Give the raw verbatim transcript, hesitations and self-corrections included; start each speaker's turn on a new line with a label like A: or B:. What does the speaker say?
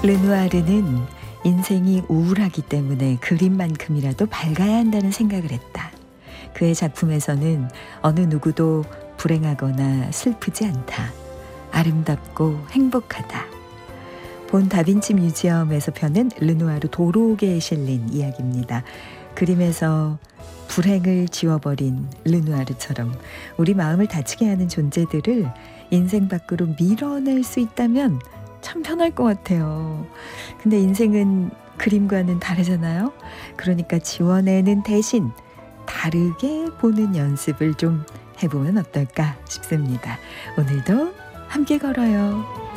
A: 르누아르는 인생이 우울하기 때문에 그림만큼이라도 밝아야 한다는 생각을 했다. 그의 작품에서는 어느 누구도 불행하거나 슬프지 않다. 아름답고 행복하다. 본 다빈치 뮤지엄에서 펴는 르누아르 도록에 실린 이야기입니다. 그림에서 불행을 지워버린 르누아르처럼 우리 마음을 다치게 하는 존재들을 인생 밖으로 밀어낼 수 있다면 참 편할 것 같아요. 근데 인생은 그림과는 다르잖아요. 그러니까 지워내는 대신 다르게 보는 연습을 좀 해보면 어떨까 싶습니다. 오늘도 함께 걸어요.